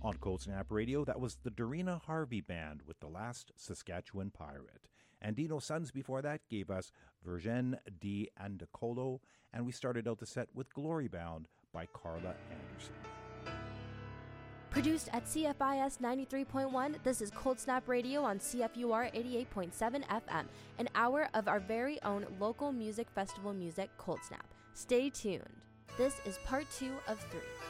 On Cold Snap Radio, that was the Dorina Harvey Band with The Last Saskatchewan Pirate. And Dino Sons before that gave us Virgin di Andacolo, and we started out the set with Glory Bound by Carla Anderson. Produced at CFIS 93.1, this is Cold Snap Radio on CFUR 88.7 FM, an hour of our very own local music festival music, Cold Snap. Stay tuned. This is part 2 of 3.